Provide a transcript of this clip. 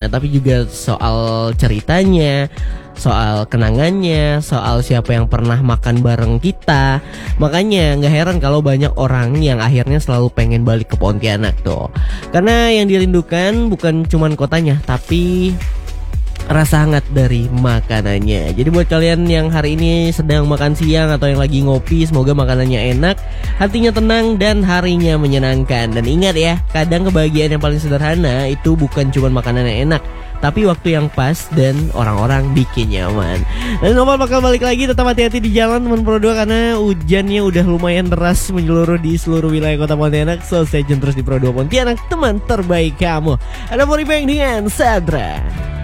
tapi juga soal ceritanya, soal kenangannya, soal siapa yang pernah makan bareng kita. Makanya gak heran kalau banyak orang yang akhirnya selalu pengen balik ke Pontianak tuh. Karena yang dirindukan bukan cuman kotanya, tapi rasa hangat dari makanannya. Jadi buat kalian yang hari ini sedang makan siang atau yang lagi ngopi, semoga makanannya enak, hatinya tenang dan harinya menyenangkan. Dan ingat ya, kadang kebahagiaan yang paling sederhana itu bukan cuma makanan yang enak, tapi waktu yang pas dan orang-orang bikin nyaman. Dan Nopal bakal balik lagi, tetap hati-hati di jalan teman Pro 2 karena hujannya udah lumayan deras menyeluruh di seluruh wilayah kota Pontianak. So stay tune terus di Pro 2 Pontianak, teman terbaik kamu. Ada Moribeng dengan Sadra.